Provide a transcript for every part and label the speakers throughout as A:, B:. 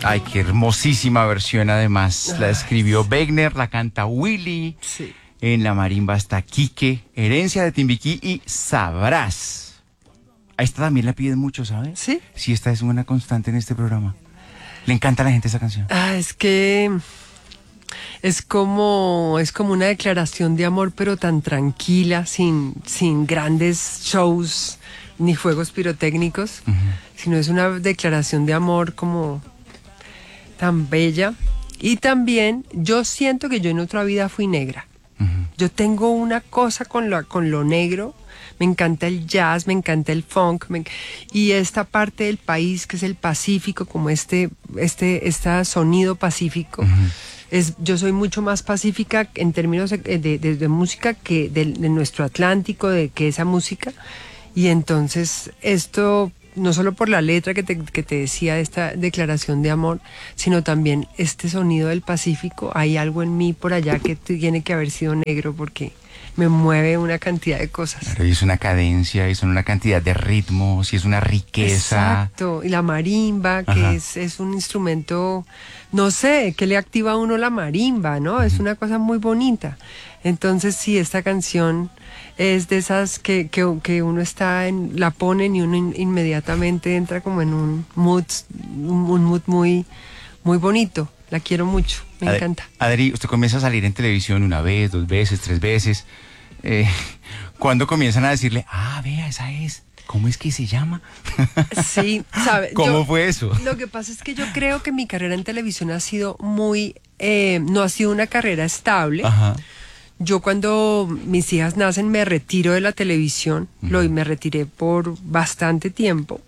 A: Ay, qué hermosísima versión además. La escribió Wegner, la canta Willy.
B: Sí.
A: En la marimba está Quique, Herencia de Timbiquí y Sabrás. A esta también la piden mucho, ¿sabes?
B: ¿Sí?
A: Sí, esta es una constante en este programa. Le encanta a la gente esa canción.
B: Es que es como una declaración de amor, pero tan tranquila, sin grandes shows ni fuegos pirotécnicos, sino es una declaración de amor como tan bella. Y también yo siento que yo en otra vida fui negra. Yo tengo una cosa con lo negro. Me encanta el jazz, me encanta el funk, y esta parte del país que es el Pacífico, como este sonido pacífico. Yo soy mucho más pacífica en términos de música que de nuestro Atlántico, que esa música. Y entonces esto, no solo por la letra que te decía, esta declaración de amor, sino también este sonido del Pacífico. Hay algo en mí por allá que tiene que haber sido negro, porque me mueve una cantidad de cosas.
A: Claro, y es una cadencia, y son una cantidad de ritmos, y es una riqueza.
B: Exacto, y la marimba, que es un instrumento, no sé, que le activa a uno la marimba, ¿no? Es una cosa muy bonita. Entonces sí, esta canción es de esas que uno la ponen y uno inmediatamente entra como en un mood muy, muy bonito. La quiero mucho, me encanta.
A: Adri, usted comienza a salir en televisión una vez, 2 veces, 3 veces. ¿Cuándo comienzan a decirle, vea, esa es? ¿Cómo es que se llama?
B: Sí, ¿sabe?
A: ¿Cómo fue eso?
B: Lo que pasa es que yo creo que mi carrera en televisión ha sido no ha sido una carrera estable.
A: Ajá.
B: Yo cuando mis hijas nacen me retiro de la televisión, me retiré por bastante tiempo.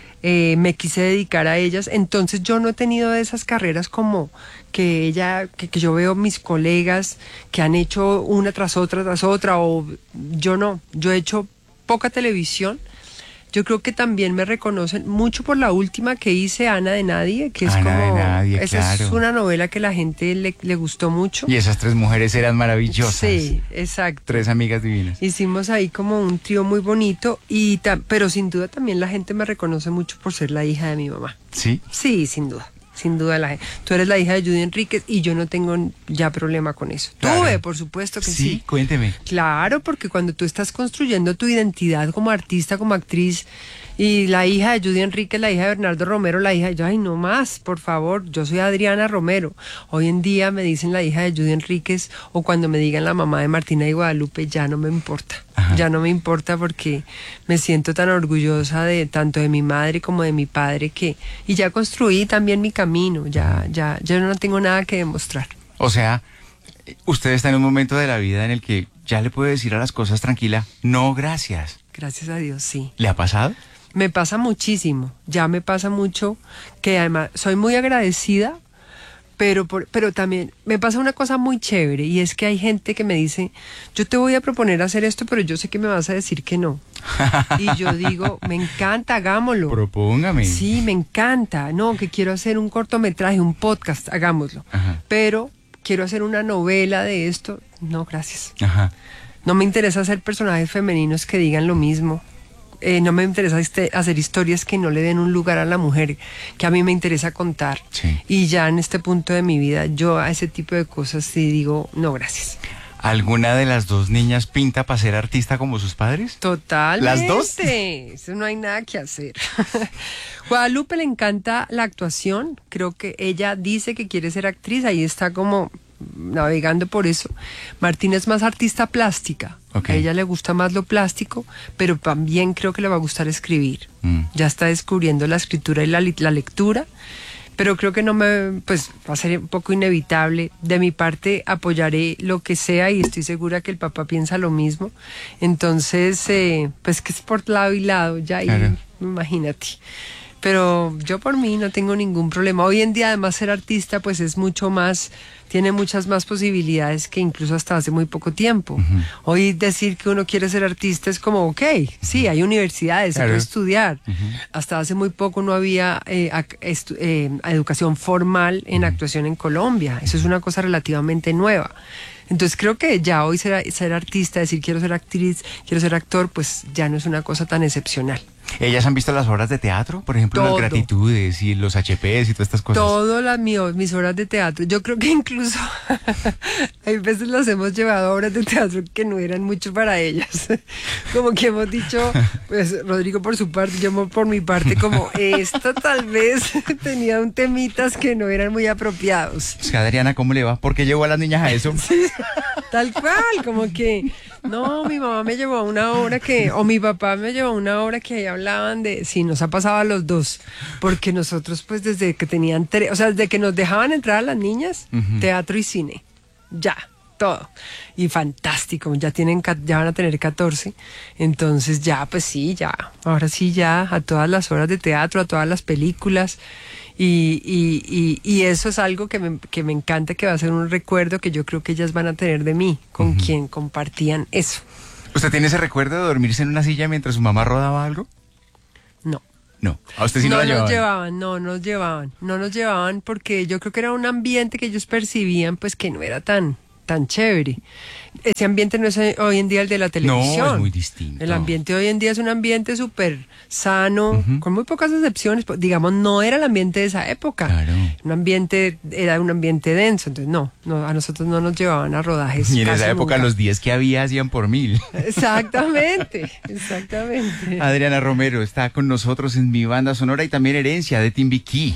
B: Me quise dedicar a ellas, entonces yo no he tenido de esas carreras como que yo veo mis colegas que han hecho una tras otra, o yo he hecho poca televisión. Yo creo que también me reconocen mucho por la última que hice, Ana de Nadie, que es
A: Ana de Nadie,
B: esa
A: claro.
B: es una novela que la gente le gustó mucho.
A: Y esas 3 mujeres eran maravillosas.
B: Sí, exacto.
A: 3 amigas divinas.
B: Hicimos ahí como un trío muy bonito, pero sin duda también la gente me reconoce mucho por ser la hija de mi mamá.
A: ¿Sí?
B: Sí, sin duda. Sin duda, tú eres la hija de Judy Enríquez y yo no tengo ya problema con eso.
A: Claro.
B: Tuve, por supuesto que sí.
A: Sí, cuénteme.
B: Claro, porque cuando tú estás construyendo tu identidad como artista, como actriz, y la hija de Judy Enríquez, la hija de Bernardo Romero, ay, no más, por favor, yo soy Adriana Romero. Hoy en día me dicen la hija de Judy Enríquez, o cuando me digan la mamá de Martina y Guadalupe, ya no me importa. Ajá. Ya no me importa porque me siento tan orgullosa tanto de mi madre como de mi padre y ya construí también mi camino, ya no tengo nada que demostrar.
A: O sea, usted está en un momento de la vida en el que ya le puede decir a las cosas tranquila, no, gracias.
B: Gracias a Dios, sí.
A: ¿Le ha pasado?
B: Me pasa muchísimo, ya me pasa mucho, que además soy muy agradecida, pero también me pasa una cosa muy chévere, y es que hay gente que me dice, yo te voy a proponer hacer esto, pero yo sé que me vas a decir que no. Y yo digo, me encanta, hagámoslo.
A: Propóngame.
B: Sí, me encanta, no, que quiero hacer un cortometraje, un podcast, hagámoslo. Ajá. Pero quiero hacer una novela de esto, no, gracias. Ajá. No me interesa hacer personajes femeninos que digan lo mismo. No me interesa hacer historias que no le den un lugar a la mujer, que a mí me interesa contar. Sí. Y ya en este punto de mi vida, yo a ese tipo de cosas sí digo, no, gracias.
A: ¿Alguna de las 2 niñas pinta para ser artista como sus padres?
B: Totalmente.
A: ¿Las 2?
B: Eso no hay nada que hacer. Guadalupe le encanta la actuación, creo que ella dice que quiere ser actriz, ahí está como navegando por eso. Martina es más artista plástica. Okay. A ella le gusta más lo plástico, pero también creo que le va a gustar escribir. Ya está descubriendo la escritura y la lectura, pero creo que va a ser un poco inevitable. De mi parte apoyaré lo que sea y estoy segura que el papá piensa lo mismo. Entonces, pues que es por lado y lado, ya, claro. Imagínate. Pero yo por mí no tengo ningún problema. Hoy en día además ser artista pues es mucho más, tiene muchas más posibilidades que incluso hasta hace muy poco tiempo. Hoy decir que uno quiere ser artista es como, sí, hay universidades, claro. Se puede estudiar. Hasta hace muy poco no había educación formal en actuación en Colombia. Eso es una cosa relativamente nueva. Entonces creo que ya hoy ser artista, decir quiero ser actriz, quiero ser actor, pues ya no es una cosa tan excepcional.
A: ¿Ellas han visto las obras de teatro? Por ejemplo,
B: Todo.
A: las gratitudes y los HPs y todas estas cosas.
B: Todas mis horas de teatro. Yo creo que incluso hay veces las hemos llevado a obras de teatro que no eran mucho para ellas. Como que hemos dicho, pues Rodrigo por su parte, yo por mi parte, como esto tal vez tenía un temitas que no eran muy apropiados.
A: O sea, Adriana, ¿cómo le va? ¿Por qué llevó a las niñas a eso?
B: Sí, tal cual, como que, no, mi mamá me llevó a una obra o mi papá me llevó a una obra que ahí hablaban de, sí, nos ha pasado a los dos, porque nosotros pues desde que tenían, o sea, desde que nos dejaban entrar a las niñas, teatro y cine, ya, todo, y fantástico, ya van a tener 14, entonces ya, pues sí, ya, ahora sí ya, a todas las obras de teatro, a todas las películas. Y eso es algo que me encanta, que va a ser un recuerdo que yo creo que ellas van a tener de mí, con quien compartían eso.
A: ¿Usted tiene ese recuerdo de dormirse en una silla mientras su mamá rodaba algo?
B: No.
A: No, a usted sí no la llevaban.
B: No nos llevaban porque yo creo que era un ambiente que ellos percibían pues que no era tan chévere. Ese ambiente no es hoy en día el de la televisión.
A: No, es muy distinto.
B: El ambiente hoy en día es un ambiente súper sano, con muy pocas excepciones. Digamos, no era el ambiente de esa época.
A: Claro.
B: Era un ambiente denso. Entonces, no, a nosotros no nos llevaban a rodajes.
A: Y en
B: casi
A: esa época
B: nunca.
A: los 10 que había hacían por 1000.
B: Exactamente.
A: Adriana Romero está con nosotros en Mi Banda Sonora y también Herencia de Timbiquí.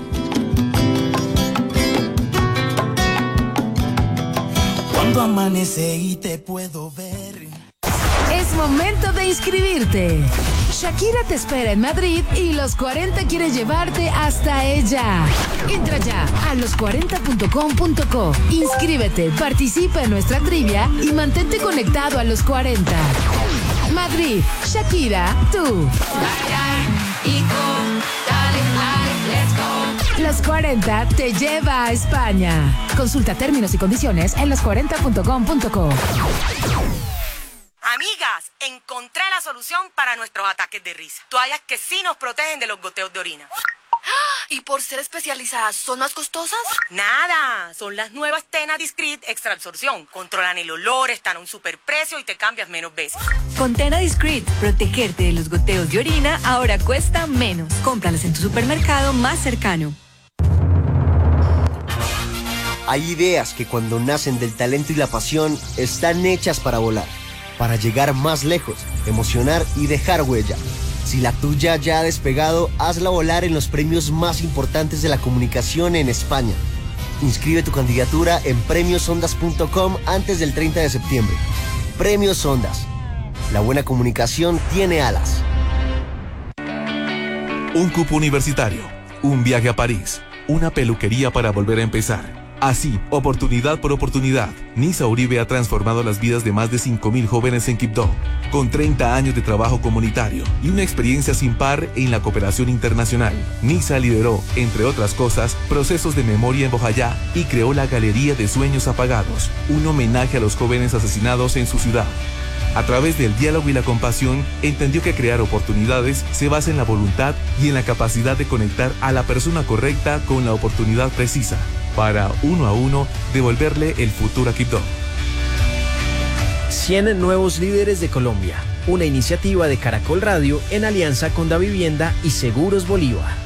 C: Cuando amanece y te puedo ver.
D: Es momento de inscribirte. Shakira te espera en Madrid y Los 40 quiere llevarte hasta ella. Entra ya a los40.com.co. Inscríbete, participa en nuestra trivia y mantente conectado a Los 40. Madrid, Shakira, tú. Los 40 te lleva a España. Consulta términos y condiciones en los40.com.co.
E: Amigas, encontré la solución para nuestros ataques de risa. Toallas que sí nos protegen de los goteos de orina.
F: ¿Y por ser especializadas son más costosas?
E: Nada, son las nuevas Tena Discreet Extra Absorción. Controlan el olor, están a un superprecio y te cambias menos veces.
G: Con Tena Discreet, protegerte de los goteos de orina ahora cuesta menos. Cómpralas en tu supermercado más cercano.
H: Hay ideas que cuando nacen del talento y la pasión están hechas para volar, para llegar más lejos, emocionar y dejar huella. Si la tuya ya ha despegado, hazla volar en los premios más importantes de la comunicación en España. Inscribe tu candidatura en premiosondas.com antes del 30 de septiembre. Premios Ondas. La buena comunicación tiene alas.
I: Un cupo universitario, un viaje a París, una peluquería para volver a empezar. Así, oportunidad por oportunidad, Nisa Uribe ha transformado las vidas de más de 5.000 jóvenes en Quibdó, con 30 años de trabajo comunitario y una experiencia sin par en la cooperación internacional. Nisa lideró, entre otras cosas, procesos de memoria en Bojayá y creó la Galería de Sueños Apagados, un homenaje a los jóvenes asesinados en su ciudad. A través del diálogo y la compasión, entendió que crear oportunidades se basa en la voluntad y en la capacidad de conectar a la persona correcta con la oportunidad precisa, para, uno a uno, devolverle el futuro a Quibdó.
J: 100 nuevos líderes de Colombia, una iniciativa de Caracol Radio en alianza con Davivienda y Seguros Bolívar.